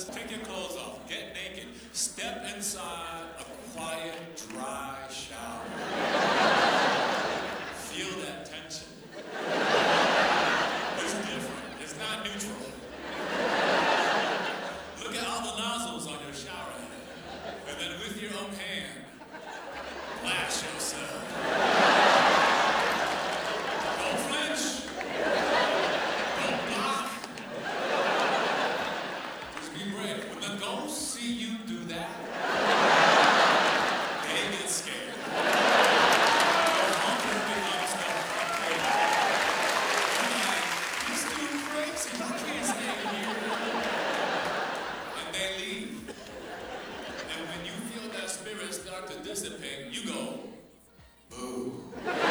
Take your clothes off. Get naked. Step inside a quiet, dry shower. Feel that tension. It's different. It's not neutral. Look at all the nozzles on your shower head. And then with your own hand, blast yourself. Don't flinch. Don't block. Just be brave. When the ghosts see you do that, they get scared. Your hunger becomes the you're like, he's too crazy. I can't stay here. And they leave. And when you feel that spirit start to dissipate, you go, boo.